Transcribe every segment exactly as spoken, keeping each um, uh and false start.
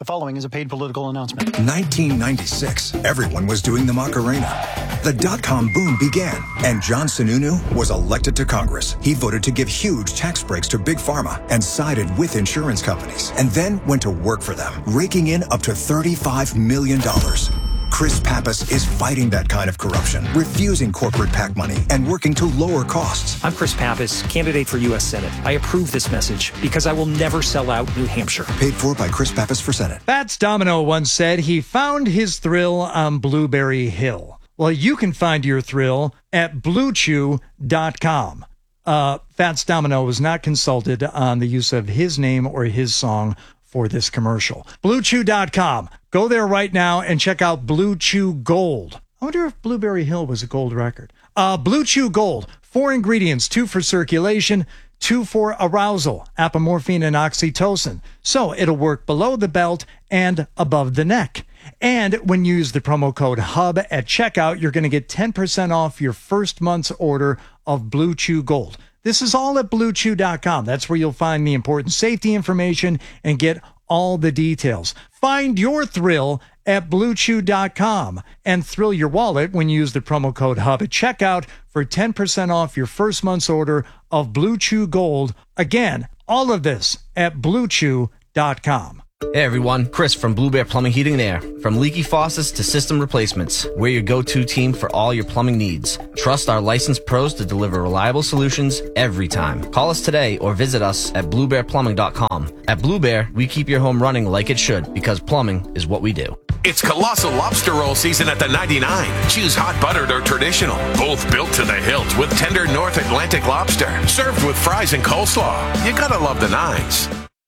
The following is a paid political announcement. nineteen ninety-six, everyone was doing the Macarena. The dot-com boom began, and John Sununu was elected to Congress. He voted to give huge tax breaks to Big Pharma and sided with insurance companies, and then went to work for them, raking in up to thirty-five million dollars. Chris Pappas is fighting that kind of corruption, refusing corporate PAC money, and working to lower costs. I'm Chris Pappas, candidate for U S Senate. I approve this message because I will never sell out New Hampshire. Paid for by Chris Pappas for Senate. Fats Domino once said he found his thrill on Blueberry Hill. Well, you can find your thrill at blue chew dot com. Uh, Fats Domino was not consulted on the use of his name or his song for this commercial. blue chew dot com. Go there right now and check out Blue Chew Gold. I wonder if Blueberry Hill was a gold record. Uh, Blue Chew Gold. Four ingredients, two for circulation, two for arousal, apomorphine and oxytocin. So it'll work below the belt and above the neck. And when you use the promo code HUB at checkout, you're going to get ten percent off your first month's order of Blue Chew Gold. This is all at blue chew dot com. That's where you'll find the important safety information and get all the details. Find your thrill at blue chew dot com and thrill your wallet when you use the promo code HUB at checkout for ten percent off your first month's order of Blue Chew Gold. Again, all of this at blue chew dot com. Hey everyone, Chris from Blue Bear Plumbing, Heating and Air. From leaky faucets to system replacements, we're your go-to team for all your plumbing needs. Trust our licensed pros to deliver reliable solutions every time. Call us today or visit us at blue bear plumbing dot com. At Blue Bear, we keep your home running like it should because plumbing is what we do. It's Colossal Lobster Roll season at the ninety-nine. Choose hot buttered or traditional. Both built to the hilt with tender North Atlantic lobster. Served with fries and coleslaw. You gotta love the nines.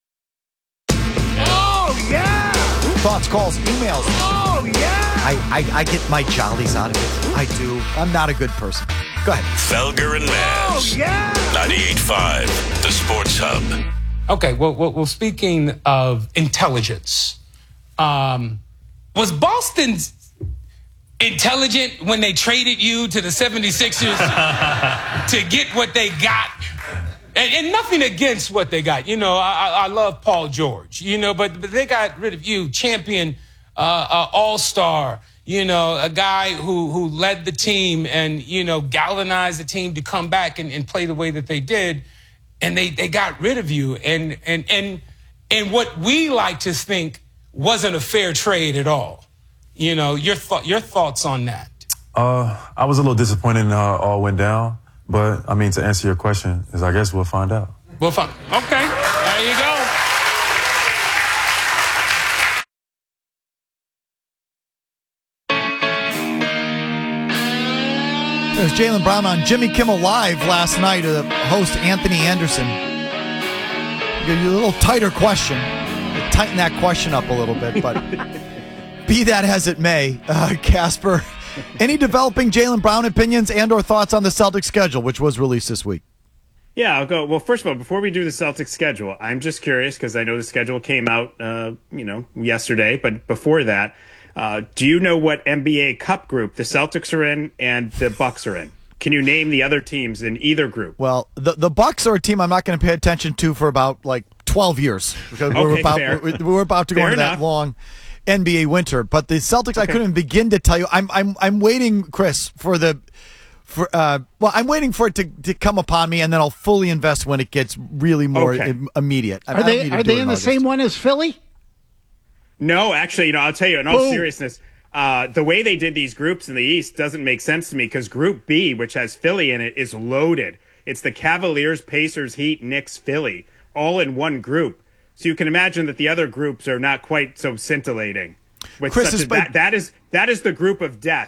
Yeah! Thoughts, calls, emails. Oh, yeah! I, I, I get my jollies out of it. I do. I'm not a good person. Go ahead. Felger and Maz. Oh, yeah! ninety-eight point five, the Sports Hub. Okay, well, well, well speaking of intelligence, um, was Boston intelligent when they traded you to the seventy-sixers to get what they got? And, and nothing against what they got. You know, I, I love Paul George, you know, but, but they got rid of you, champion, uh, uh, all-star, you know, a guy who, who led the team and, you know, galvanized the team to come back and, and play the way that they did. And they, they got rid of you. And, and, and, and what we like to think wasn't a fair trade at all. You know, your, th- your thoughts on that? Uh, I was a little disappointed in how it all went down. But, I mean, to answer your question, is I guess we'll find out. We'll find Okay, there you go. There's Jaylen Brown on Jimmy Kimmel Live last night. Uh, host Anthony Anderson. Give you a little tighter question. Tighten that question up a little bit, but be that as it may, uh, Casper... Any developing Jaylen Brown opinions and or thoughts on the Celtics schedule, which was released this week? Yeah, I'll go. Well, first of all, before we do the Celtics schedule, I'm just curious because I know the schedule came out, uh, you know, yesterday. But before that, uh, do you know what N B A Cup group the Celtics are in and the Bucks are in? Can you name the other teams in either group? Well, the the Bucks are a team I'm not going to pay attention to for about like twelve years because okay, we're about fair. we're, we're about to go Fair into enough. that long N B A winter, but the Celtics, okay. I couldn't begin to tell you. I'm I'm I'm waiting, Chris, for the for uh well, I'm waiting for it to, to come upon me, and then I'll fully invest when it gets really more Okay. im- immediate. I Are they are they in the same one as Philly? No, actually, you know, I'll tell you. In all Boom. seriousness, uh, the way they did these groups in the East doesn't make sense to me because Group B, which has Philly in it, is loaded. It's the Cavaliers, Pacers, Heat, Knicks, Philly, all in one group. So you can imagine that the other groups are not quite so scintillating. With Chris such is a, that, that is that is the group of death.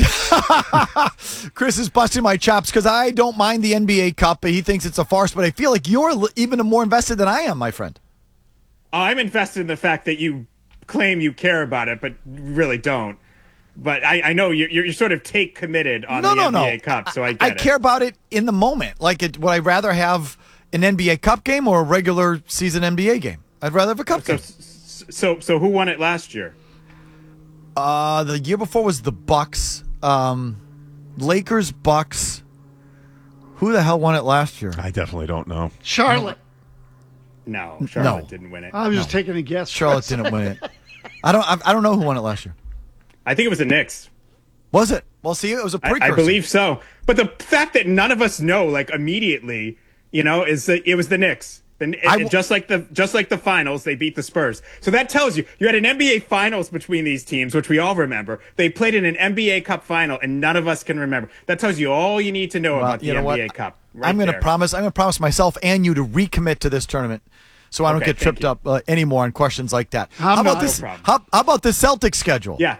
Chris is busting my chops because I don't mind the N B A Cup, but he thinks it's a farce. But I feel like you're li- even more invested than I am, my friend. I'm invested in the fact that you claim you care about it, but really don't. But I, I know you're, you're sort of take committed on no, the no, N B A no. Cup, so I get I it. care about it in the moment. Like, it, would I rather have an N B A Cup game or a regular season N B A game? I'd rather have a cup so, game. So, so who won it last year? Uh, the year before was the Bucks. Um, Lakers, Bucks. Who the hell won it last year? I definitely don't know. Charlotte. No, Charlotte No. didn't win it. I was just No. taking a guess. Charlotte didn't win it. I don't. I, I don't know who won it last year. I think it was the Knicks. Was it? Well, see, it was a I, precursor. I believe so. But the fact that none of us know, like immediately, you know, is that it was the Knicks. And I- just like the just like the finals, they beat the Spurs. So that tells you you had an N B A finals between these teams, which we all remember. They played in an N B A Cup final, and none of us can remember. That tells you all you need to know Well, about the you know N B A what? Cup. Right I'm going to there. promise. I'm going to promise myself and you to recommit to this tournament, so I don't Okay, get thank tripped you. up uh, anymore on questions like that. I'm how about not- this? No problem. how, how about the Celtics schedule? Yeah.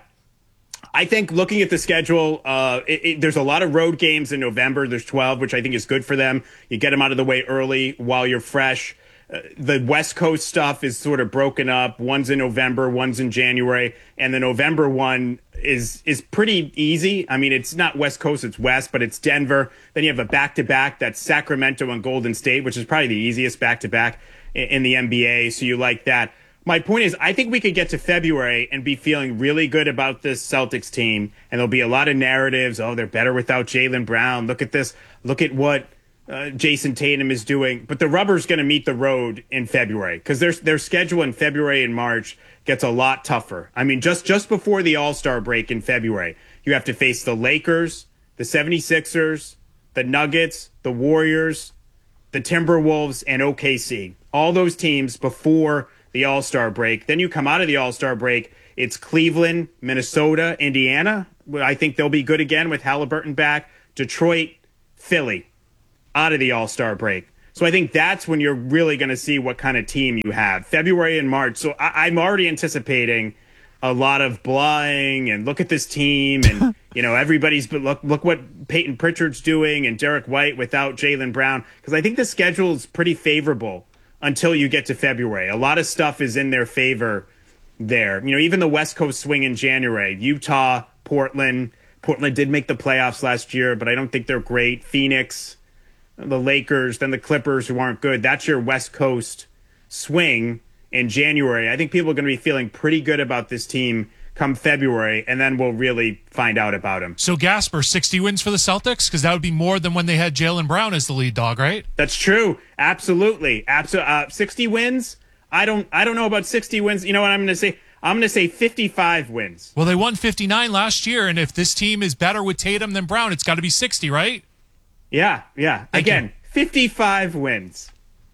I think looking at the schedule, uh, it, it, there's a lot of road games in November. There's twelve, which I think is good for them. You get them out of the way early while you're fresh. Uh, the West Coast stuff is sort of broken up. One's in November, one's in January, and the November one is is pretty easy. I mean, it's not West Coast, it's West, but it's Denver. Then you have a back-to-back that's Sacramento and Golden State, which is probably the easiest back-to-back in, in the N B A, so you like that. My point is, I think we could get to February and be feeling really good about this Celtics team, and there'll be a lot of narratives. Oh, they're better without Jaylen Brown. Look at this. Look at what uh, Jason Tatum is doing. But the rubber's going to meet the road in February because their their schedule in February and March gets a lot tougher. I mean, just just before the All-Star break in February, you have to face the Lakers, the seventy-sixers, the Nuggets, the Warriors, the Timberwolves, and O K C. All those teams before the All-Star break. Then you come out of the All-Star break, it's Cleveland, Minnesota, Indiana. I think they'll be good again with Halliburton back. Detroit, Philly, out of the All-Star break. So I think that's when you're really going to see what kind of team you have. February and March. So I- I'm already anticipating a lot of blahing and look at this team and, you know, everybody's, but look, look what Peyton Pritchard's doing and Derek White without Jaylen Brown. Because I think the schedule is pretty favorable until you get to February. A lot of stuff is in their favor there. You know, even the West Coast swing in January, Utah, Portland. Portland did make the playoffs last year, but I don't think they're great. Phoenix, the Lakers, then the Clippers, who aren't good. That's your West Coast swing in January. I think people are going to be feeling pretty good about this team come February, and then we'll really find out about them. So, Gasper, sixty wins for the Celtics? Because that would be more than when they had Jaylen Brown as the lead dog, right? That's true. Absolutely. Absol- uh, sixty wins? I don't I don't know about sixty wins. You know what I'm going to say? I'm going to say fifty-five wins. Well, they won fifty-nine last year, and if this team is better with Tatum than Brown, it's got to be sixty, right? Yeah, yeah. Thank Again, you. fifty-five wins.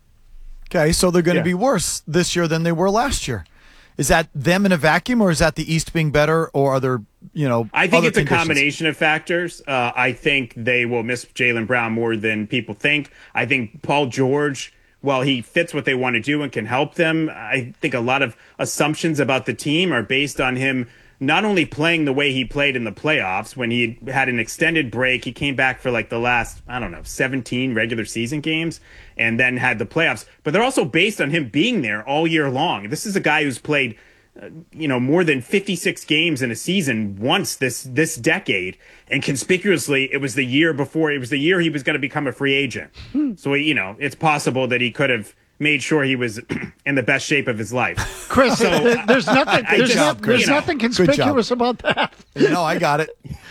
Okay, so they're going to Yeah. be worse this year than they were last year. Is that them in a vacuum, or is that the East being better, or are there, you know, I think other it's a conditions? combination of factors. Uh, I think they will miss Jaylen Brown more than people think. I think Paul George, while he fits what they want to do and can help them, I think a lot of assumptions about the team are based on him not only playing the way he played in the playoffs when he had an extended break. He came back for like the last, I don't know, seventeen regular season games and then had the playoffs. But they're also based on him being there all year long. This is a guy who's played Uh, you know, more than fifty-six games in a season once this this decade, and conspicuously, it was the year before. It was the year he was going to become a free agent. So, you know, it's possible that he could have made sure he was in the best shape of his life. Chris, So, there- there's nothing. I There's, just- not, there's you know. nothing conspicuous about that. You know, I got it.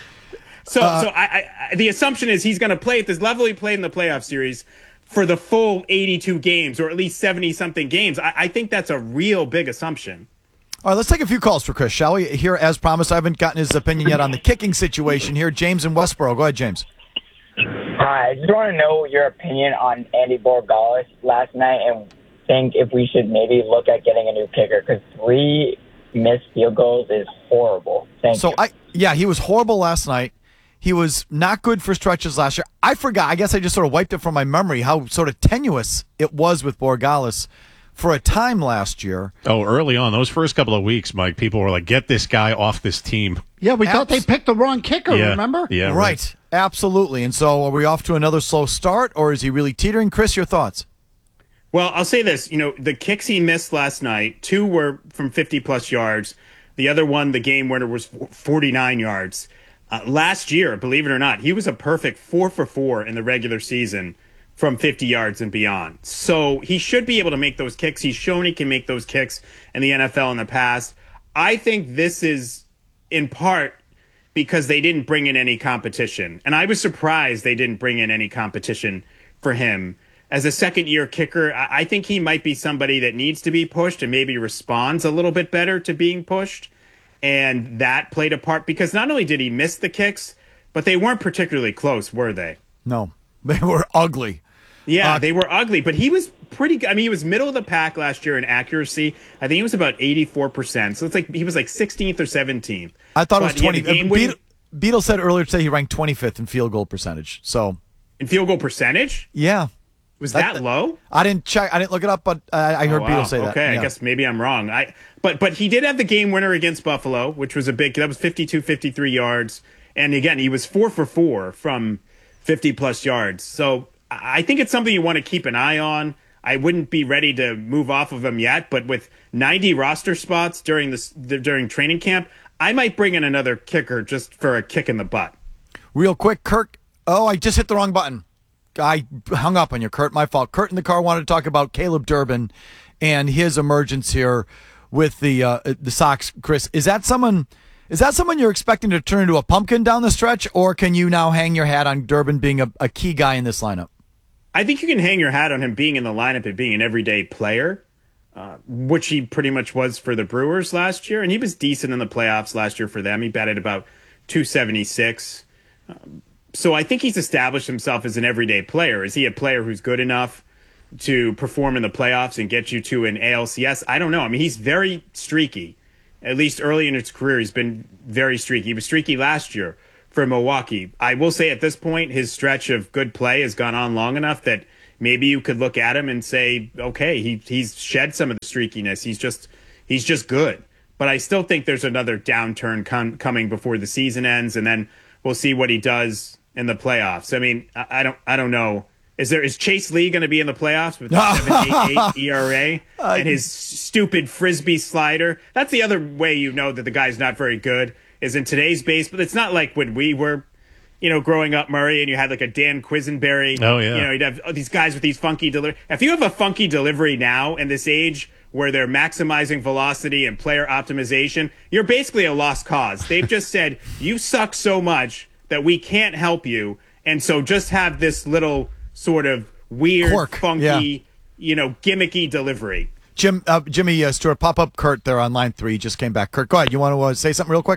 So, Uh, so I, I, the assumption is he's going to play at this level he played in the playoff series for the full eighty-two games, or at least seventy something games. I, I think that's a real big assumption. All right, let's take a few calls for Chris, shall we? Here, as promised, I haven't gotten his opinion yet on the kicking situation here. James in Westboro. Go ahead, James. Hi, I just want to know your opinion on Andy Borregales last night and think if we should maybe look at getting a new kicker because three missed field goals is horrible. Thank so you. I, yeah, he was horrible last night. He was not good for stretches last year. I forgot. I guess I just sort of wiped it from my memory how sort of tenuous it was with Borregales for a time last year. Oh, early on, those first couple of weeks, Mike, people were like, get this guy off this team. Yeah, we Abs- thought they picked the wrong kicker, Yeah. remember? Yeah, right. right. Absolutely. And so are we off to another slow start, or is he really teetering? Chris, your thoughts? Well, I'll say this. You know, the kicks he missed last night, two were from fifty-plus yards. The other one, the game winner, was forty-nine yards. Uh, last year, believe it or not, he was a perfect four for four in the regular season from fifty yards and beyond. So he should be able to make those kicks. He's shown he can make those kicks in the N F L in the past. I think this is in part because they didn't bring in any competition. And I was surprised they didn't bring in any competition for him. as a second year kicker, I, I think he might be somebody that needs to be pushed and maybe responds a little bit better to being pushed. And that played a part because not only did he miss the kicks, but they weren't particularly close, were they? No, they were ugly. Yeah, Uh, they were ugly, but he was pretty good. I mean, he was middle of the pack last year in accuracy. I think he was about eighty-four percent. So it's like he was like sixteenth or seventeenth. I thought But it was twenty. yeah, the game uh, winning- Beetle, Beetle said earlier today he ranked twenty-fifth in field goal percentage. So in field goal percentage? Yeah. Was that, low? I didn't check. I didn't look it up, but uh, I heard Oh, wow. Beetle say that. Okay, Yeah. I guess maybe I'm wrong. I but but he did have the game winner against Buffalo, which was a big. That was fifty-two, fifty-three yards, and again, he was four for four from fifty plus yards. So I think it's something you want to keep an eye on. I wouldn't be ready to move off of him yet, but with ninety roster spots during this during training camp, I might bring in another kicker just for a kick in the butt. Real quick, Kirk. Oh, I just hit the wrong button. I hung up on you, Kurt. My fault. Kurt in the car wanted to talk about Caleb Durbin and his emergence here with the uh, the Sox. Chris, is that someone? Is that someone you're expecting to turn into a pumpkin down the stretch, or can you now hang your hat on Durbin being a, a key guy in this lineup? I think you can hang your hat on him being in the lineup and being an everyday player, uh, which he pretty much was for the Brewers last year. And he was decent in the playoffs last year for them. He batted about two seventy-six. Um, so I think he's established himself as an everyday player. Is he a player who's good enough to perform in the playoffs and get you to an A L C S? I don't know. I mean, he's very streaky. At least early in his career, he's been very streaky. He was streaky last year for Milwaukee. I will say at this point, his stretch of good play has gone on long enough that maybe you could look at him and say, okay, he he's shed some of the streakiness. He's just he's just good. But I still think there's another downturn com- coming before the season ends, and then we'll see what he does in the playoffs. I mean, I, I don't I don't know. Is there is Chase Lee going to be in the playoffs with the seven eight eight E R A and his stupid frisbee slider? That's the other way you know that the guy's not very good. Is in today's baseball. It's not like when we were, you know, growing up, Murray, and you had like a Dan Quisenberry. Oh, yeah. You know, you'd have oh, these guys with these funky delivery. If you have a funky delivery now in this age where they're maximizing velocity and player optimization, you're basically a lost cause. They've just said, you suck so much that we can't help you. And so just have this little sort of weird, Quirk, funky, yeah. you know, gimmicky delivery. Jim, uh, Jimmy uh, Stewart, pop up Kurt there on line three. Just came back. Kurt, go ahead. You want to uh, say something real quick?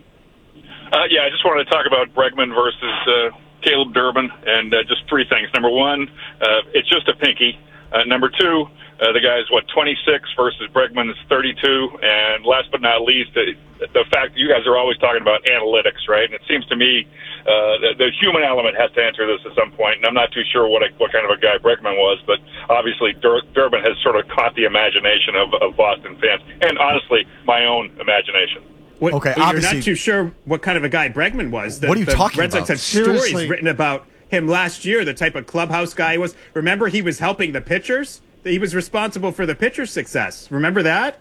Uh, yeah, I just wanted to talk about Bregman versus uh, Caleb Durbin, and uh, just three things. Number one, uh, it's just a pinky. Uh, number two, uh, the guy's, what, twenty-six versus Bregman is thirty-two. And last but not least, the, the fact that you guys are always talking about analytics, right? And it seems to me uh, the, the human element has to enter this at some point. And I'm not too sure what a, what kind of a guy Bregman was, but obviously Dur- Durbin has sort of caught the imagination of, of Boston fans, and honestly, my own imagination. What, Okay, you're obviously- not too sure what kind of a guy Bregman was. The, What are you the talking Red Sox about? have stories Seriously. written about him last year, the type of clubhouse guy he was. Remember, he was helping the pitchers? He was responsible for the pitcher's success. Remember that?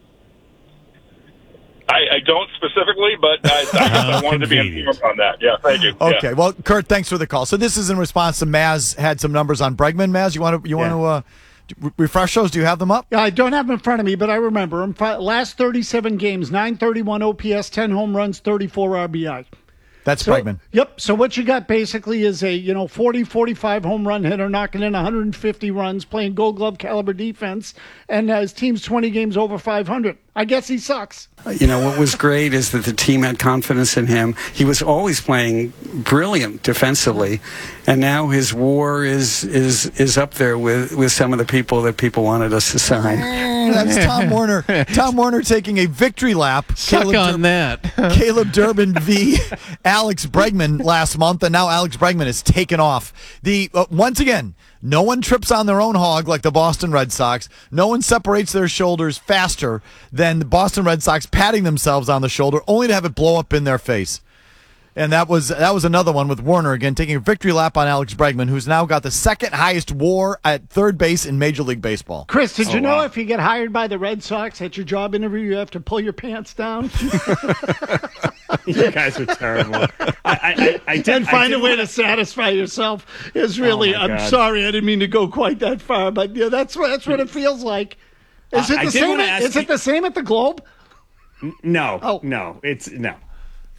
I, I don't specifically, but I, I, guess I wanted to be informed on that. Yeah, thank you. Yeah. Okay. Well, Kurt, thanks for the call. So this is in response to Maz had some numbers on Bregman. Maz, you want to you want Yeah. to uh, re- refresh those? Do you have them up? Yeah, I don't have them in front of me, but I remember him. Fi- Last thirty-seven games, nine thirty-one O P S, ten home runs, thirty-four R B I. That's So, Bregman. Yep. So what you got basically is a, you know, forty, forty-five home run hitter, knocking in one hundred fifty runs, playing gold glove caliber defense, and uh, his team's twenty games over five hundred. I guess he sucks. You know, what was great is that the team had confidence in him. He was always playing brilliant defensively, and now his war is is is up there with, with some of the people that people wanted us to sign. That's Tom Warner. Tom Warner taking a victory lap. Suck Caleb on that. Caleb Durbin v. Alex Bregman last month, and now Alex Bregman is taken off. The uh, once again, no one trips on their own hog like the Boston Red Sox. No one separates their shoulders faster than the Boston Red Sox patting themselves on the shoulder, only to have it blow up in their face. And that was that was another one with Warner again taking a victory lap on Alex Bregman, who's now got the second highest WAR at third base in Major League Baseball. Chris, did Oh, you know wow. if you get hired by the Red Sox at your job interview, you have to pull your pants down You guys are terrible. I, I, I, I did, and I find did a way wanna- to satisfy yourself? Is really, Oh, my I'm God. sorry, I didn't mean to go quite that far, but yeah, that's what that's what it feels like. Is Uh, it I the did same? wanna At, ask is it you- the same at the Globe? No, Oh. no, it's no.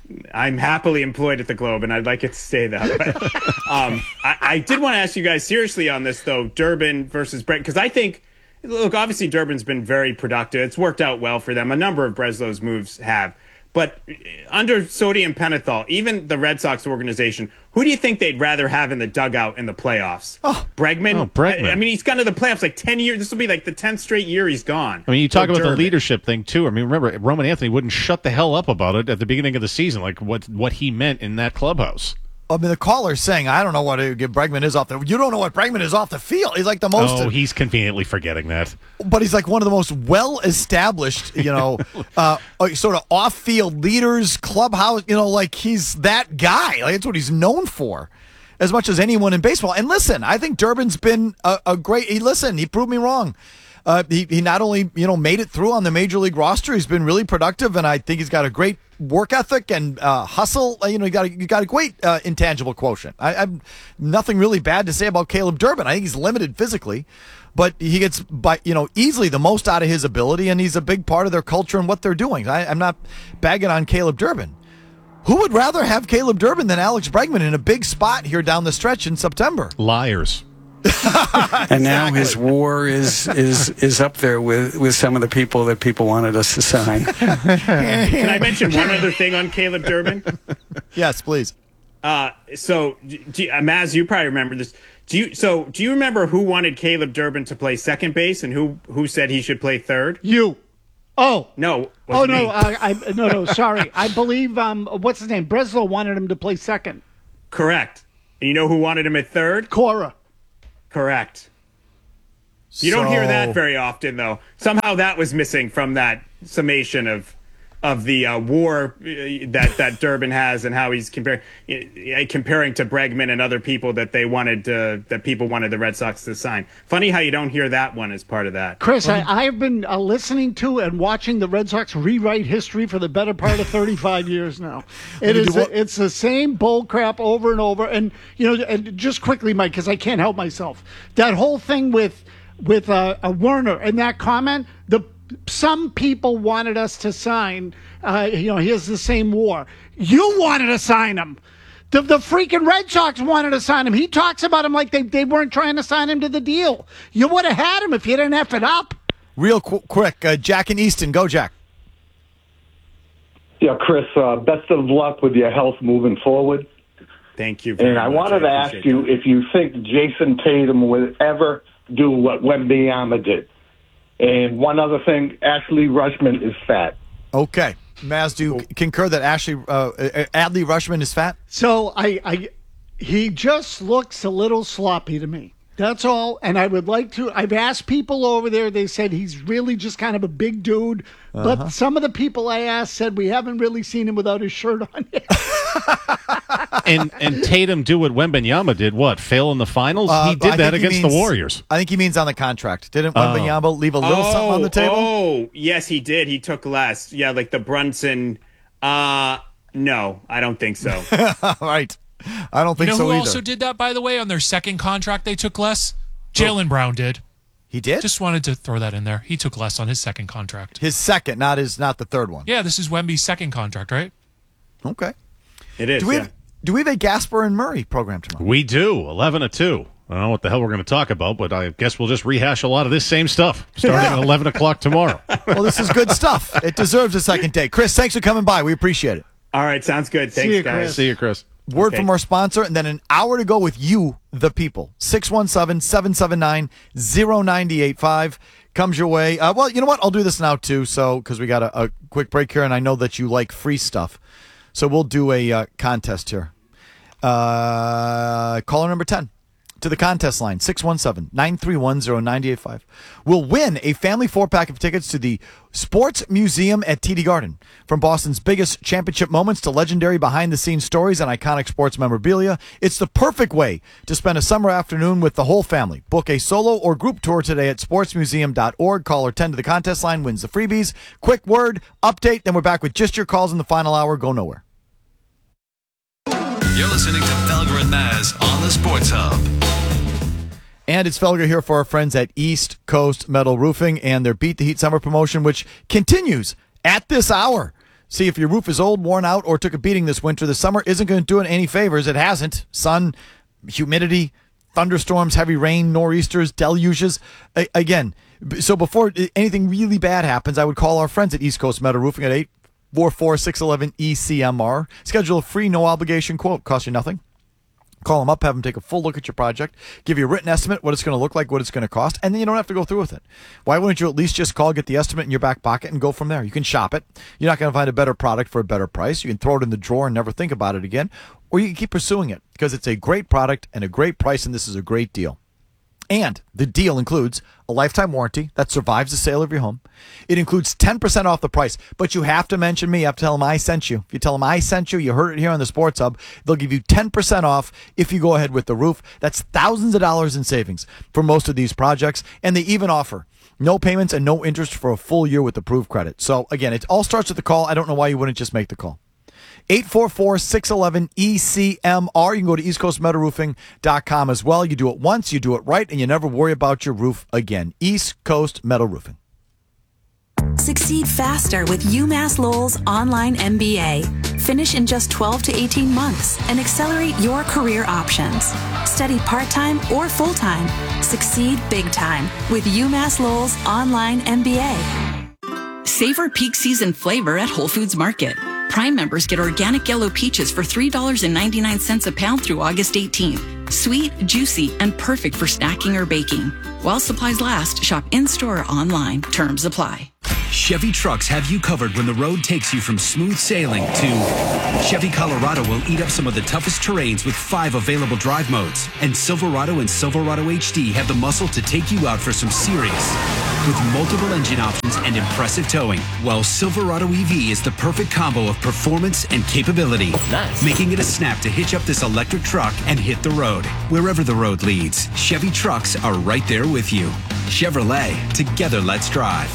I'm happily employed at the Globe, and I'd like it to stay that way. um, I, I did want to ask you guys seriously on this, though, Durbin versus Brent, because I think, look, obviously Durbin's been very productive. It's worked out well for them. A number of Breslow's moves have. But under sodium pentothal, even the Red Sox organization, who do you think they'd rather have in the dugout in the playoffs? Oh, Bregman? Oh, Bregman. I, I mean, he's gone to the playoffs like ten years. This will be like the tenth straight year he's gone. I mean, you talk Or about Durbin. the leadership thing, too. I mean, remember, Roman Anthony wouldn't shut the hell up about it at the beginning of the season, like what, what he meant in that clubhouse. I mean, the caller's saying, I don't know what Bregman is off the You don't know what Bregman is off the field. He's like the most. Oh, he's conveniently forgetting that. But he's like one of the most well-established, you know, uh, sort of off-field leaders, clubhouse, you know, like he's that guy. Like that's what he's known for as much as anyone in baseball. And listen, I think Durbin's been a, a great, he, listen, he proved me wrong. Uh, he, he not only, you know, made it through on the major league roster, he's been really productive, and I think he's got a great work ethic and uh, hustle. Uh, you know, you got a, you got a great uh, intangible quotient. I, I've nothing really bad to say about Caleb Durbin. I think he's limited physically, but he gets by you know easily the most out of his ability, and he's a big part of their culture and what they're doing. I, I'm not bagging on Caleb Durbin. Who would rather have Caleb Durbin than Alex Bregman in a big spot here down the stretch in September? Liars. And now his war is is is up there with, with some of the people that people wanted us to sign. Can I mention one other thing on Caleb Durbin? Yes, please. Uh, so, do you, uh, Maz, you probably remember this. Do you? So, do you remember who wanted Caleb Durbin to play second base and who who said he should play third? You. Oh. No. Oh, no. Me. I, I, no, no, sorry. I believe, um, what's his name? Breslow wanted him to play second. Correct. And you know who wanted him at third? Cora. Correct. You don't hear So- that very often, though. Somehow that was missing from that summation of of the uh, war uh, that that Durbin has and how he's comparing uh, comparing to Bregman and other people that they wanted uh, that people wanted the Red Sox to sign. Funny how you don't hear that one as part of that. Chris, I, I have been uh, listening to and watching the Red Sox rewrite history for the better part of thirty-five years now. It is it's the same bull crap over and over. And you know, and just quickly, Mike, because I can't help myself. That whole thing with with uh, a Werner and that comment, the some people wanted us to sign. Uh, you know, he has the same war. You wanted to sign him. The, the freaking Red Sox wanted to sign him. He talks about him like they, they weren't trying to sign him to the deal. You would have had him if you didn't F it up. Real qu- quick, uh, Jack and Easton. Go, Jack. Yeah, Chris, uh, best of luck with your health moving forward. Thank you very And I much. wanted to ask appreciate you if you think Jason Tatum would ever do what Wembanyama did. And one other thing, Ashley Rushman is fat. Okay. Maz, do you concur that Ashley uh, Adley Rushman is fat? So I, I, he just looks a little sloppy to me. That's all. And I would like to, I've asked people over there, they said he's really just kind of a big dude. Uh-huh. But some of the people I asked said we haven't really seen him without his shirt on yet. and and Tatum do what Wembanyama did, what, fail in the finals? Uh, he did I that think he against means- the Warriors. I think he means on the contract. Didn't Oh. Wembanyama leave a little oh, something on the table? Oh, yes, he did. He took less. Yeah, like the Brunson. Uh, no, I don't think so. Right. I don't think you know so who either. also did that, by the way, on their second contract they took less? Jaylen Brown did. He did? Just wanted to throw that in there. He took less on his second contract. His second, not his, not the third one. Yeah, this is Wemby's second contract, right? Okay. It is, Do we yeah. have, do we have a Gasper and Murray program tomorrow? We do, eleven to two. I don't know what the hell we're going to talk about, but I guess we'll just rehash a lot of this same stuff starting Yeah. at eleven o'clock tomorrow. Well, this is good stuff. It deserves a second take. Chris, thanks for coming by. We appreciate it. All right, sounds good. Thanks, you, guys. Chris. See you, Chris. Word Okay. from our sponsor, and then an hour to go with you, the people. six one seven, seven seven nine, zero nine eight five comes your way. Uh, well, you know what? I'll do this now, too, so because we got a, a quick break here, and I know that you like free stuff. So we'll do a uh, contest here. Uh, caller number ten to the contest line, six one seven, nine three one, zero nine eight five. Will win a family four-pack of tickets to the Sports Museum at T D Garden. From Boston's biggest championship moments to legendary behind-the-scenes stories and iconic sports memorabilia, it's the perfect way to spend a summer afternoon with the whole family. Book a solo or group tour today at sports museum dot org. Caller ten to the contest line wins the freebies. Quick word, update, then we're back with just your calls in the final hour. Go nowhere. You're listening to Felger and Maz on the Sports Hub. And it's Felger here for our friends at East Coast Metal Roofing and their Beat the Heat Summer promotion, which continues at this hour. See, if your roof is old, worn out, or took a beating this winter, the summer isn't going to do it any favors. It hasn't. Sun, humidity, thunderstorms, heavy rain, nor'easters, deluges. A- again, so before anything really bad happens, I would call our friends at East Coast Metal Roofing at eight four four, six one one, E C M R. Schedule a free, no-obligation quote. Cost you nothing. Call them up, have them take a full look at your project, give you a written estimate, what it's going to look like, what it's going to cost, and then you don't have to go through with it. Why wouldn't you at least just call, get the estimate in your back pocket, and go from there? You can shop it. You're not going to find a better product for a better price. You can throw it in the drawer and never think about it again, or you can keep pursuing it because it's a great product and a great price, and this is a great deal. And the deal includes a lifetime warranty that survives the sale of your home. It includes ten percent off the price, but you have to mention me. You have to tell them I sent you. If you tell them I sent you, you heard it here on the Sports Hub, they'll give you ten percent off if you go ahead with the roof. That's thousands of dollars in savings for most of these projects, and they even offer no payments and no interest for a full year with approved credit. So, again, it all starts with the call. I don't know why you wouldn't just make the call. eight four four, six one one, E C M R. You can go to east coast metal roofing dot com as well. You do it once, you do it right, and you never worry about your roof again. East Coast Metal Roofing. Succeed faster with UMass Lowell's online M B A. Finish in just twelve to eighteen months and accelerate your career options. Study part-time or full-time. Succeed big time with UMass Lowell's online M B A. Savor peak season flavor at Whole Foods Market. Prime members get organic yellow peaches for three dollars and ninety-nine cents a pound through August eighteenth. Sweet, juicy, and perfect for snacking or baking. While supplies last, shop in-store or online. Terms apply. Chevy trucks have you covered when the road takes you from smooth sailing to Chevy Colorado will eat up some of the toughest terrains with five available drive modes. And Silverado and Silverado H D have the muscle to take you out for some serious with multiple engine options and impressive towing. While Silverado E V is the perfect combo of performance and capability. Nice. Making it a snap to hitch up this electric truck and hit the road. Wherever the road leads, Chevy trucks are right there with you. Chevrolet, together let's drive.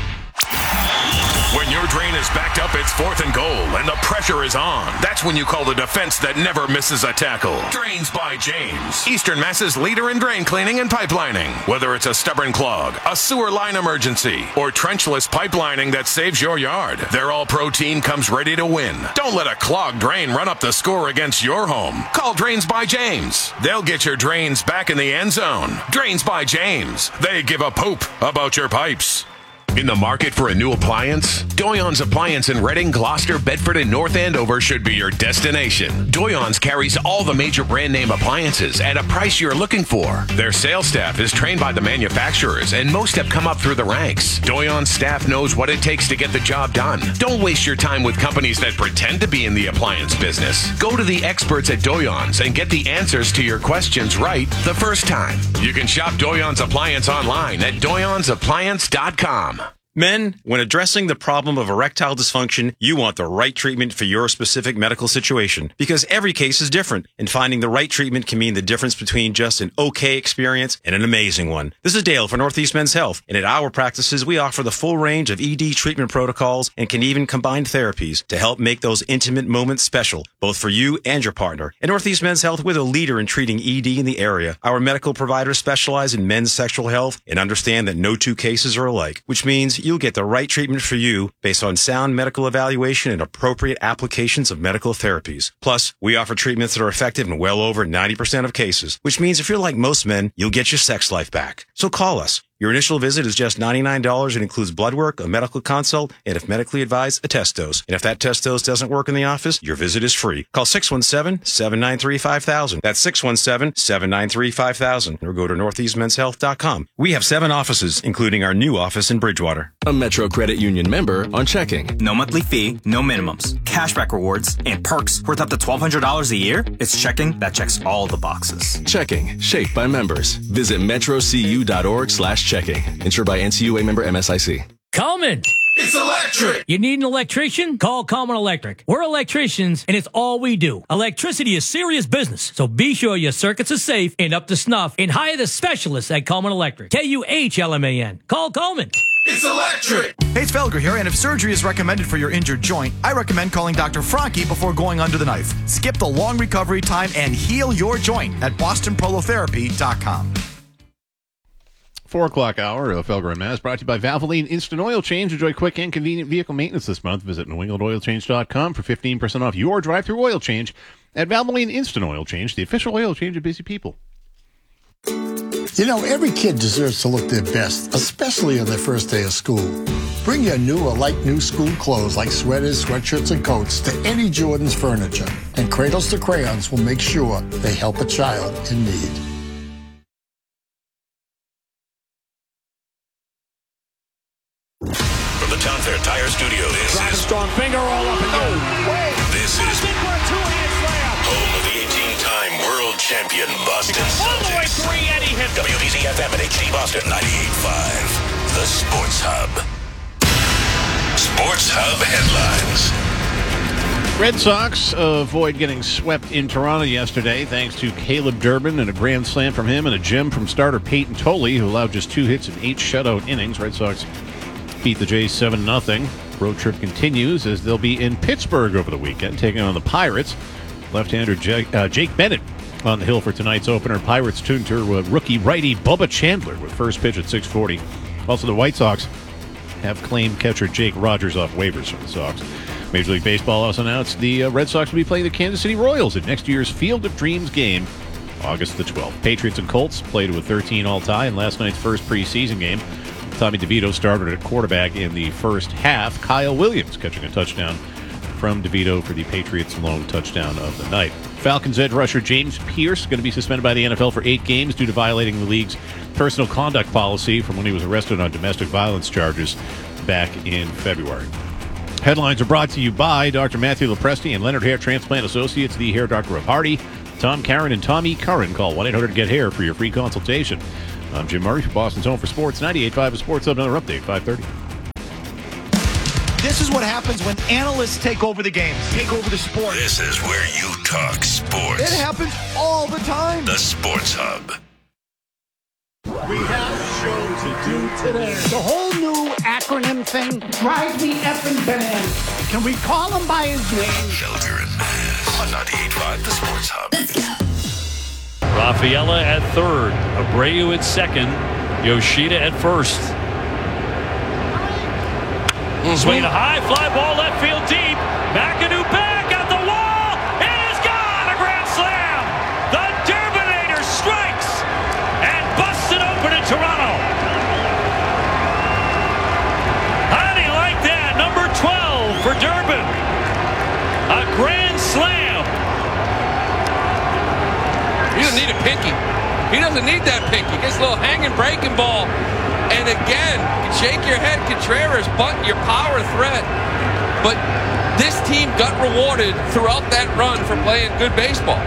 When your drain is backed up, it's fourth and goal, and the pressure is on. That's when you call the defense that never misses a tackle. Drains by James. Eastern Mass's leader in drain cleaning and pipelining. Whether it's a stubborn clog, a sewer line emergency, or trenchless pipelining that saves your yard, their all-pro team comes ready to win. Don't let a clogged drain run up the score against your home. Call Drains by James. They'll get your drains back in the end zone. Drains by James. They give a poop about your pipes. In the market for a new appliance? Doyon's Appliance in Reading, Gloucester, Bedford, and North Andover should be your destination. Doyon's carries all the major brand name appliances at a price you're looking for. Their sales staff is trained by the manufacturers, and most have come up through the ranks. Doyon's staff knows what it takes to get the job done. Don't waste your time with companies that pretend to be in the appliance business. Go to the experts at Doyon's and get the answers to your questions right the first time. You can shop Doyon's Appliance online at doyons appliance dot com. Men, when addressing the problem of erectile dysfunction, you want the right treatment for your specific medical situation because every case is different, and finding the right treatment can mean the difference between just an okay experience and an amazing one. This is Dale for Northeast Men's Health, and at our practices, we offer the full range of E D treatment protocols and can even combine therapies to help make those intimate moments special, both for you and your partner. At Northeast Men's Health, we're the leader in treating E D in the area. Our medical providers specialize in men's sexual health and understand that no two cases are alike, which means you'll get the right treatment for you based on sound medical evaluation and appropriate applications of medical therapies. Plus, we offer treatments that are effective in well over ninety percent of cases, which means if you're like most men, you'll get your sex life back. So call us. Your initial visit is just ninety-nine dollars and includes blood work, a medical consult, and if medically advised, a test dose. And if that test dose doesn't work in the office, your visit is free. Call six one seven, seven nine three, five thousand. That's six one seven, seven nine three, five thousand. Or go to northeast men's health dot com. We have seven offices, including our new office in Bridgewater. A Metro Credit Union member on checking. No monthly fee, no minimums, cashback rewards, and perks worth up to twelve hundred dollars a year. It's checking that checks all the boxes. Checking, shaped by members. Visit metrocu.org slash checking. Insured by N C U A member M S I C. Coleman. It's electric. You need an electrician? Call Coleman Electric. We're electricians, and it's all we do. Electricity is serious business, so be sure your circuits are safe and up to snuff, and hire the specialists at Coleman Electric. K U H L M A N. Call Coleman. It's electric. Hey, it's Felger here, and if surgery is recommended for your injured joint, I recommend calling Doctor Franke before going under the knife. Skip the long recovery time and heal your joint at boston prolotherapy dot com. four o'clock hour of Felger and Maz brought to you by Valvoline Instant Oil Change. Enjoy quick and convenient vehicle maintenance this month. Visit new england oil change dot com for fifteen percent off your drive-through oil change at Valvoline Instant Oil Change, the official oil change of busy people. You know, every kid deserves to look their best, especially on their first day of school. Bring your new or like new school clothes like sweaters, sweatshirts, and coats to Eddie Jordan's Furniture. And Cradles to Crayons will make sure they help a child in need. From the Town Fair Tire Studio, this Drive is... strong finger all up and down. Wait. This is... home of the eighteen-time world champion Boston Celtics. All the way three, Eddie hit. W B Z F M and H D Boston ninety-eight point five. The Sports Hub. Sports Hub headlines. Red Sox avoid getting swept in Toronto yesterday thanks to Caleb Durbin and a grand slam from him and a gem from starter Peyton Tolley, who allowed just two hits in eight shutout innings. Red Sox beat the Jays seven nothing. Road trip continues as they'll be in Pittsburgh over the weekend, taking on the Pirates. Left-hander Jake, uh, Jake Bennett on the hill for tonight's opener. Pirates tune to uh, rookie righty Bubba Chandler with first pitch at six forty. Also, the White Sox have claimed catcher Jake Rogers off waivers from the Sox. Major League Baseball also announced the uh, Red Sox will be playing the Kansas City Royals at next year's Field of Dreams game, August the twelfth. Patriots and Colts played with thirteen all tie in last night's first preseason game. Tommy DeVito started at quarterback in the first half. Kyle Williams catching a touchdown from DeVito for the Patriots' lone touchdown of the night. Falcons edge rusher James Pierce going to be suspended by the N F L for eight games due to violating the league's personal conduct policy from when he was arrested on domestic violence charges back in February. Headlines are brought to you by Doctor Matthew Lopresti and Leonard Hair Transplant Associates, the hair doctor of Hardy. Tom Karen and Tommy Curran. Call one eight hundred get hair for your free consultation. I'm Jim Murray for Boston's Home for Sports, ninety-eight point five of Sports Hub. Another update, five thirty. This is what happens when analysts take over the games, take over the sport. This is where you talk sports. It happens all the time. The Sports Hub. We have a show to do today. The whole new acronym thing drives me effing bananas. Can we call him by his name? Felger and Maz on ninety-eight point five, The Sports Hub. Let's go. Rafaela at third, Abreu at second, Yoshida at first. Mm-hmm. Swing a high fly ball left field deep. McAdoo back at the wall. It is gone. A grand slam. The Durbinator strikes and busts it open in Toronto. How do you like that? Number twelve for Durbin. A grand slam. He doesn't need a pinky. He doesn't need that pinky. He gets a little hanging breaking ball. And again, shake your head, Contreras, bunt your power threat. But this team got rewarded throughout that run for playing good baseball.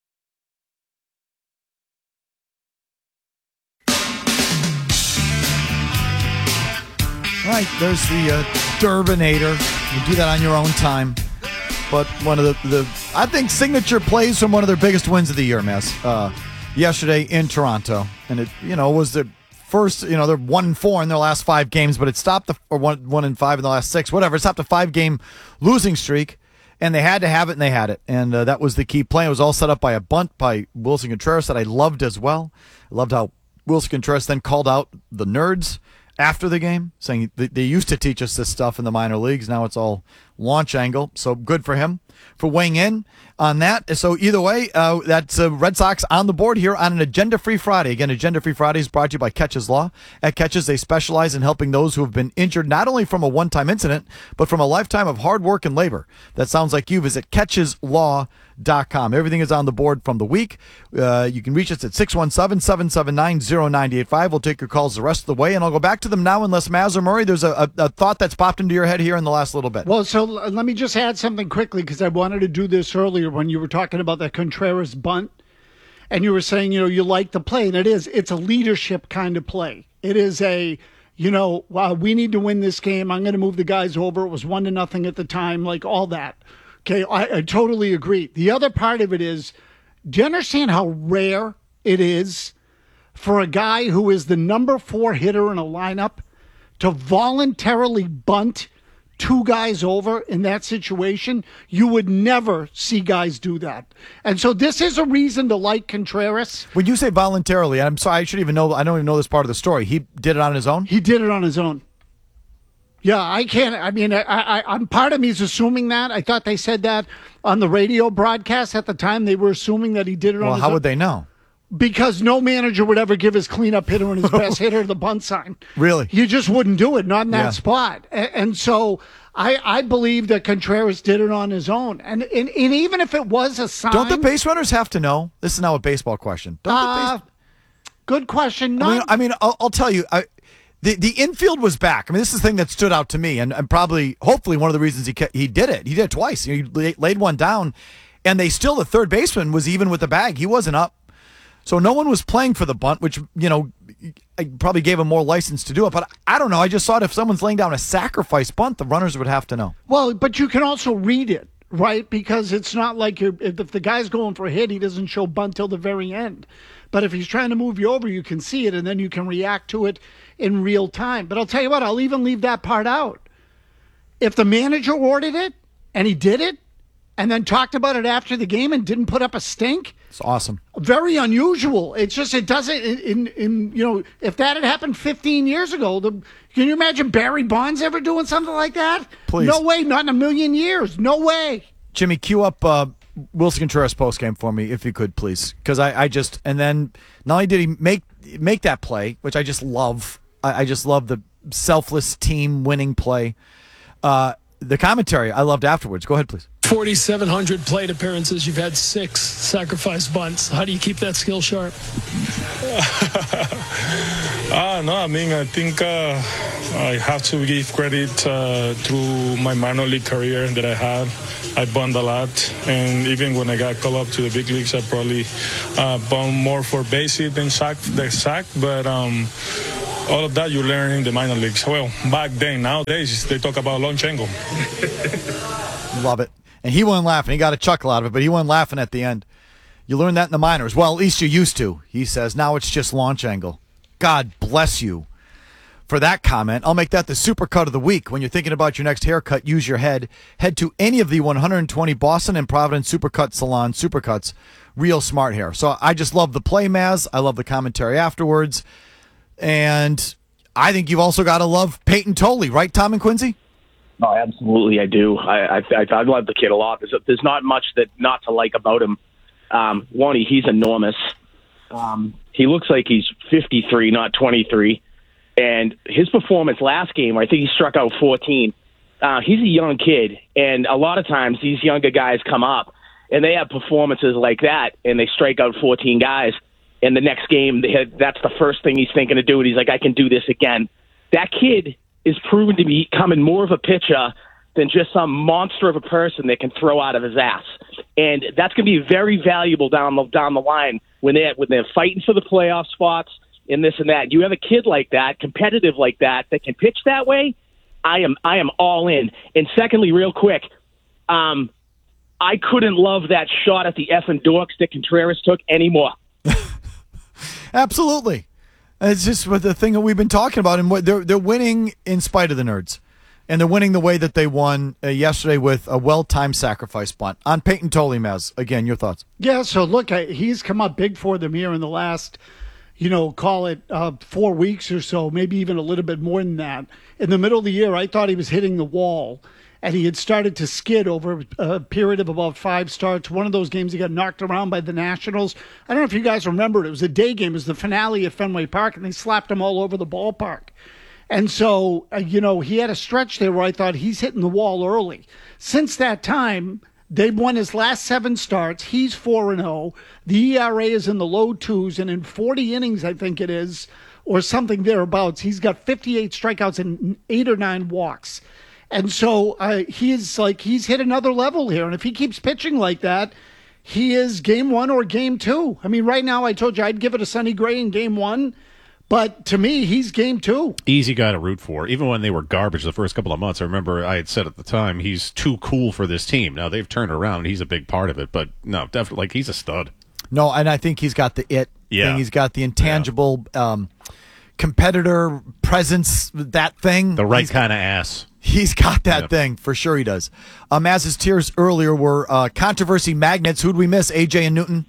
All right, there's the uh, Durbinator. You do that on your own time. But one of the, the, I think, signature plays from one of their biggest wins of the year, Mass, uh, yesterday in Toronto. And it, you know, was the first, you know, they're one and four in their last five games, but it stopped the, or one, one and five in the last six, whatever. It stopped a five game losing streak, and they had to have it, and they had it. And uh, that was the key play. It was all set up by a bunt by Wilson Contreras that I loved as well. I loved how Wilson Contreras then called out the nerds after the game, saying they, they used to teach us this stuff in the minor leagues. Now it's all launch angle. So good for him for weighing in on that. So either way, uh, that's uh, Red Sox on the board here on an Agenda-Free Friday. Again, Agenda-Free Friday is brought to you by Catches Law. At Catches, they specialize in helping those who have been injured not only from a one-time incident, but from a lifetime of hard work and labor. That sounds like you. Visit catches law dot com. Everything is on the board from the week. Uh, you can reach us at six one seven, seven seven nine, zero nine eight five. We'll take your calls the rest of the way, and I'll go back to them now unless Maz or Murray, there's a, a, a thought that's popped into your head here in the last little bit. Well, so let me just add something quickly because I wanted to do this earlier when you were talking about that Contreras bunt, and you were saying, you know, you like the play, and it is. It's a leadership kind of play. It is a, you know, wow, we need to win this game. I'm going to move the guys over. It was one to nothing at the time, like all that. Okay, I, I totally agree. The other part of it is, do you understand how rare it is for a guy who is the number four hitter in a lineup to voluntarily bunt two guys over in that situation, you would never see guys do that. And so this is a reason to like Contreras. When you say voluntarily, I'm sorry, I shouldn't even know. I don't even know this part of the story. He did it on his own? He did it on his own. Yeah, I can't. I mean, I, I, I'm part of me is assuming that. I thought they said that on the radio broadcast at the time. They were assuming that he did it well, on his own. Well, how own. would they know? Because no manager would ever give his cleanup hitter and his best hitter the bunt sign. Really? You just wouldn't do it, not in that Yeah. spot. And, and so I, I believe that Contreras did it on his own. And, and, and even if it was a sign. Don't the base runners have to know? This is now a baseball question. Don't uh, the base... Good question. I mean, Not, I mean I'll, I'll tell you, I, the the infield was back. I mean, this is the thing that stood out to me, and, and probably, hopefully, one of the reasons he kept, he did it. He did it twice. He laid one down, and they still, the third baseman was even with the bag. He wasn't up. So no one was playing for the bunt, which, you know, I probably gave him more license to do it. But I don't know. I just thought if someone's laying down a sacrifice bunt, the runners would have to know. Well, but you can also read it, right? Because it's not like you're, if the guy's going for a hit, he doesn't show bunt till the very end. But if he's trying to move you over, you can see it, and then you can react to it in real time. But I'll tell you what, I'll even leave that part out. If the manager ordered it, and he did it, and then talked about it after the game and didn't put up a stink, it's awesome. Very unusual. It's just, it doesn't, in, in, in you know, if that had happened fifteen years ago, the, can you imagine Barry Bonds ever doing something like that? Please. No way, not in a million years. No way. Jimmy, cue up uh, Wilson Contreras postgame for me, if you could, please. Because I, I just, and then not only did he make make that play, which I just love, I, I just love the selfless team winning play. Uh, the commentary I loved afterwards. Go ahead, please. forty-seven hundred plate appearances. You've had six sacrifice bunts. How do you keep that skill sharp? Ah, no, I mean, I think uh, I have to give credit uh, through my minor league career that I had. I bunt a lot, and even when I got called up to the big leagues, I probably uh, bunt more for base hit than sack, than sack. But um, all of that you learn in the minor leagues. Well, back then, nowadays, they talk about launch angle. Love it. And he wasn't laughing. He got a chuckle out of it, but he wasn't laughing at the end. You learned that in the minors. Well, at least you used to, he says. Now it's just launch angle. God bless you for that comment. I'll make that the supercut of the week. When you're thinking about your next haircut, use your head. Head to any of the one hundred twenty Boston and Providence Supercut Salon Supercuts. Real smart hair. So I just love the play, Maz. I love the commentary afterwards. And I think you've also got to love Peyton Tolley, right, Tom and Quincy? Oh, absolutely, I do. I I, I, I love the kid a lot. There's, there's not much that not to like about him. Um, one, he, he's enormous. Um, he looks like he's fifty-three, not twenty-three. And his performance last game, I think he struck out fourteen. Uh, he's a young kid, and a lot of times these younger guys come up, and they have performances like that, and they strike out fourteen guys. And the next game, they had, that's the first thing he's thinking of doing. He's like, I can do this again. That kid is proven to be becoming more of a pitcher than just some monster of a person that can throw out of his ass. And that's going to be very valuable down the down the line when they when they're fighting for the playoff spots and this and that. You have a kid like that, competitive like that, that can pitch that way. I am I am all in. And secondly, real quick, um, I couldn't love that shot at the effing dorks that Contreras took anymore. Absolutely. It's just what the thing that we've been talking about, and what they're they're winning in spite of the nerds, and they're winning the way that they won uh, yesterday with a well-timed sacrifice bunt on Peyton Tolley. Maz, again, your thoughts? Yeah, so look, I, he's come up big for them here in the last, you know, call it uh, four weeks or so, maybe even a little bit more than that. In the middle of the year, I thought he was hitting the wall, and he had started to skid over a period of about five starts. One of those games he got knocked around by the Nationals. I don't know if you guys remember it. It was a day game. It was the finale at Fenway Park, and they slapped him all over the ballpark. And so, uh, you know, he had a stretch there where I thought he's hitting the wall early. Since that time, they've won his last seven starts. He's four and oh. The E R A is in the low twos, and in forty innings, I think it is, or something thereabouts, he's got fifty-eight strikeouts and eight or nine walks. And so uh, he is like, he's hit another level here. And if he keeps pitching like that, he is game one or game two. I mean, right now I told you I'd give it to Sonny Gray in game one. But to me, he's game two. Easy guy to root for. Even when they were garbage the first couple of months, I remember I had said at the time, he's too cool for this team. Now they've turned around. He's a big part of it. But no, definitely, like, he's a stud. No, and I think he's got the it yeah. thing. He's got the intangible, yeah. um, competitor presence, that thing. The right kind of ass. He's got that Yep. thing, for sure he does. Um, as his tears earlier were uh, controversy magnets. Who'd we miss, A J and Newton?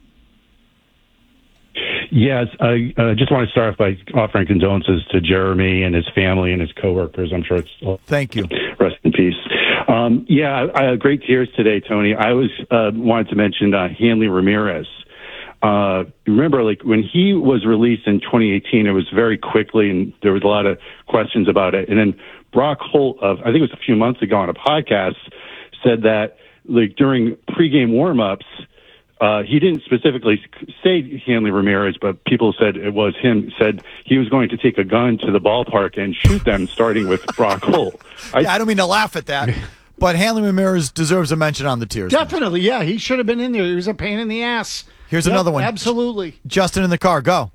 Yes, I uh, just want to start off by offering condolences to Jeremy and his family and his coworkers. I'm sure it's... Thank you. Rest in peace. Um, yeah, I, I, great tears today, Tony. I was uh, wanted to mention uh, Hanley Ramirez. Uh, remember, like when he was released in twenty eighteen, it was very quickly, and there was a lot of questions about it. And then Brock Holt, of I think it was a few months ago on a podcast, said that like during pregame warmups, uh, he didn't specifically say Hanley Ramirez, but people said it was him. Said he was going to take a gun to the ballpark and shoot them, starting with Brock Holt. I, yeah, I don't mean to laugh at that, but Hanley Ramirez deserves a mention on the tiers. Definitely, yeah, he should have been in there. He was a pain in the ass. Here's Yep, another one. Absolutely. Justin in the car, go.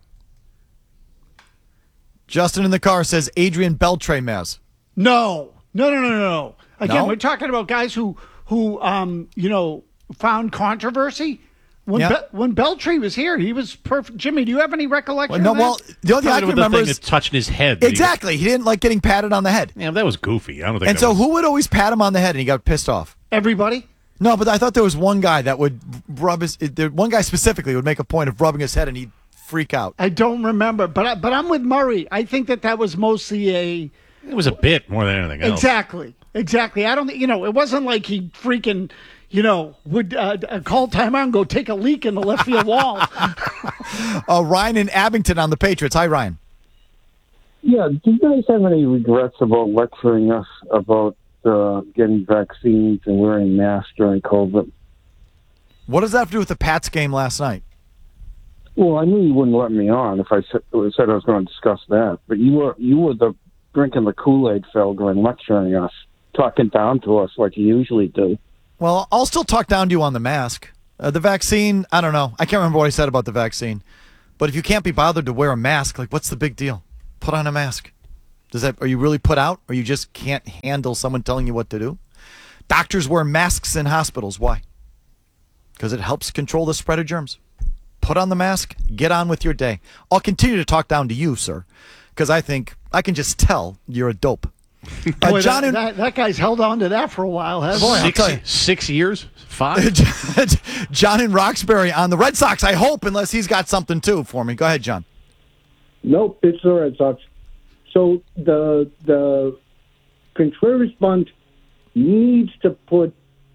Justin in the car says Adrian Beltre, Maz. No, no, no, no, no. Again, No? we're talking about guys who, who, um, you know, found controversy. When Yeah. Be- when Beltre was here, he was perfect. Jimmy, do you have any recollection? Well, no, of that? well, the only thing I Talking can about the remember thing is that touching his head. that he- exactly he didn't like getting patted on the head. Yeah, that was goofy. I don't think. And that so, was, who would always pat him on the head, and he got pissed off? Everybody. No, but I thought there was one guy that would rub his. There, one guy specifically would make a point of rubbing his head, and he'd freak out. I don't remember, but I, but I'm with Murray. I think that that was mostly a. It was a bit more than anything else. Exactly, exactly. I don't, you know, it wasn't like he freaking, you know, would uh, uh, call timeout and go take a leak in the left field wall. uh, Ryan in Abington on the Patriots. Hi, Ryan. Yeah, do you guys have any regrets about lecturing us about uh, getting vaccines and wearing masks during COVID? What does that have to do with the Pats game last night? Well, I knew you wouldn't let me on if I said, said I was going to discuss that, but you were you were the drinking the Kool-Aid, Felger, and lecturing us, talking down to us like you usually do. Well, I'll still talk down to you on the mask. Uh, the vaccine, I don't know. I can't remember what I said about the vaccine. But if you can't be bothered to wear a mask, like, what's the big deal? Put on a mask. Does that? Are you really put out, or you just can't handle someone telling you what to do? Doctors wear masks in hospitals. Why? Because it helps control the spread of germs. Put on the mask. Get on with your day. I'll continue to talk down to you, sir, because I think I can just tell you're a dope. Uh, Boy, John that, and- that, that guy's held on to that for a while, hasn't Boy, he? I'll tell you. Six years? Five? John in Roxbury on the Red Sox, I hope, unless he's got something too for me. Go ahead, John. Nope, it's the Red Sox. So the the Contreras bunt needs to put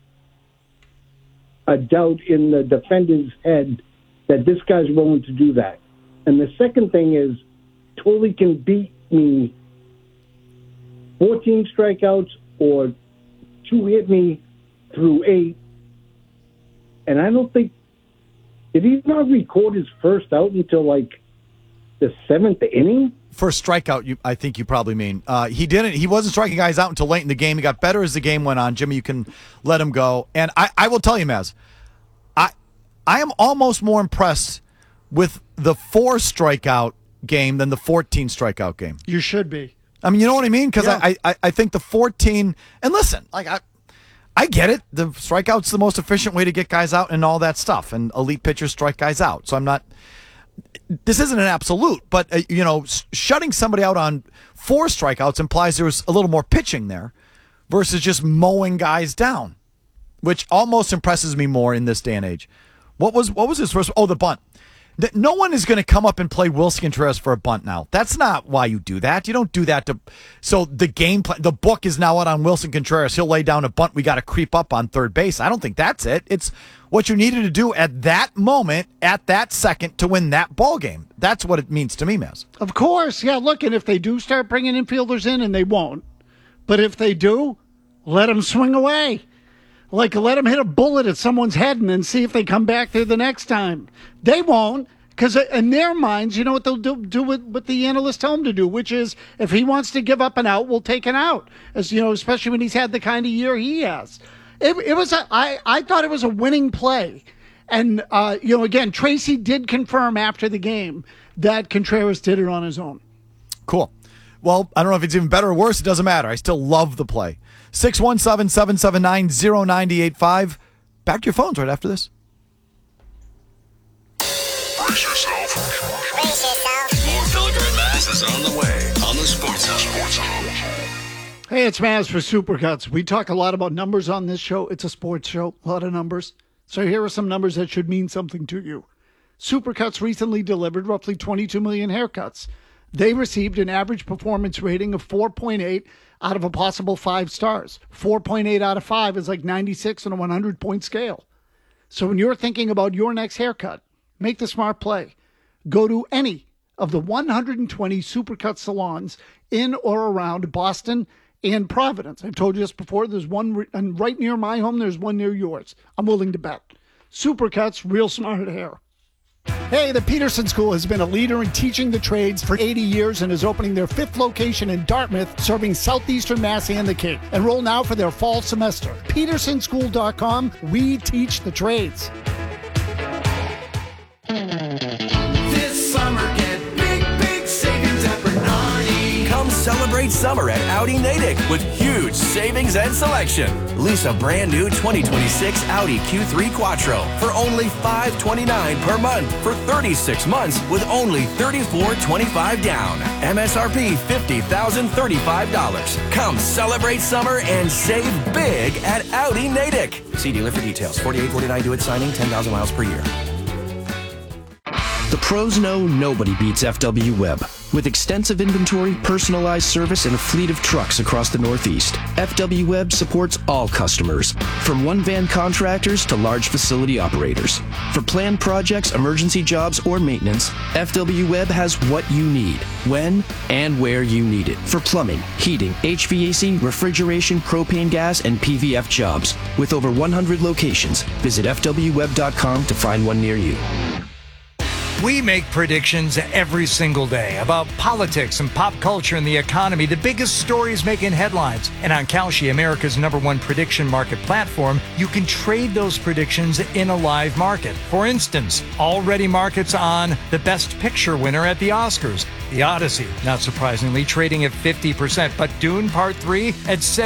a doubt in the defender's head that this guy's willing to do that. And the second thing is, Tolley can beat me fourteen strikeouts or two hit me through eight. And I don't think, did he not record his first out until like the seventh inning? First strikeout, you, I think you probably mean. Uh, he didn't. He wasn't striking guys out until late in the game. He got better as the game went on. Jimmy, you can let him go. And I, I will tell you, Maz, I, I am almost more impressed with the four strikeout game than the fourteen strikeout game. You should be. I mean, you know what I mean? Because Yeah. I, I, I think the fourteen, and listen, like I, I get it. The strikeout's the most efficient way to get guys out and all that stuff. And elite pitchers strike guys out. So I'm not. This isn't an absolute, but uh, you know, s- shutting somebody out on four strikeouts implies there's a little more pitching there, versus just mowing guys down, which almost impresses me more in this day and age. What was what was his first? Oh, the bunt. Th- No one is going to come up and play Wilson Contreras for a bunt now. That's not why you do that. You don't do that to. So the game plan, the book is now out on Wilson Contreras. He'll lay down a bunt. We got to creep up on third base. I don't think that's it. It's what you needed to do at that moment, at that second, to win that ball game. That's what it means to me, Maz. Of course, yeah. Look, and if they do start bringing infielders in, and they won't, but if they do, let them swing away. Like, let them hit a bullet at someone's head and then see if they come back there the next time. They won't, because in their minds, you know what they'll do, do what, what the analysts tell them to do, which is if he wants to give up an out, we'll take an out. As you know, especially when he's had the kind of year he has. It, it was a, I, I thought it was a winning play. And, uh, you know, again, Tracy did confirm after the game that Contreras did it on his own. Cool. Well, I don't know if it's even better or worse. It doesn't matter. I still love the play. six one seven, seven seven nine, zero nine eight five. Back to your phones right after this. Brace yourself. Brace yourself. More Felger and Mazz is is on the way on the Sports Hub. Hey, it's Maz for Supercuts. We talk a lot about numbers on this show. It's a sports show, a lot of numbers. So here are some numbers that should mean something to you. Supercuts recently delivered roughly twenty-two million haircuts. They received an average performance rating of four point eight out of a possible five stars. four point eight out of five is like ninety-six on a one hundred point scale. So when you're thinking about your next haircut, make the smart play. Go to any of the one hundred twenty Supercut salons in or around Boston and Providence. I've told you this before. There's one and right near my home. There's one near yours. I'm willing to bet. Supercuts, real smart hair. Hey, the Peterson School has been a leader in teaching the trades for eighty years and is opening their fifth location in Dartmouth, serving southeastern Mass and the Cape. Enroll now for their fall semester. peterson school dot com. We teach the trades. This summer, get big, big savings at Bernardi. Come celebrate summer at Audi Natick with huge savings and selection. Lease a brand new twenty twenty-six Audi Q three Quattro for only five hundred twenty-nine dollars per month for thirty-six months with only thirty-four twenty-five down. M S R P fifty thousand thirty-five dollars. Come celebrate summer and save big at Audi Natick. See dealer for details. forty-eight forty-nine do it signing, ten thousand miles per year. The pros know nobody beats F W Web. With extensive inventory, personalized service, and a fleet of trucks across the Northeast, F W Web supports all customers, from one-van contractors to large facility operators. For planned projects, emergency jobs, or maintenance, F W Web has what you need, when and where you need it. For plumbing, heating, H V A C, refrigeration, propane gas, and P V F jobs. With over one hundred locations, visit f w web dot com to find one near you. We make predictions every single day about politics and pop culture and the economy, the biggest stories making headlines. And on Kalshi, America's number one prediction market platform, you can trade those predictions in a live market. For instance, already markets on the Best Picture winner at the Oscars, The Odyssey, not surprisingly, trading at fifty percent, but Dune Part three at seventy percent.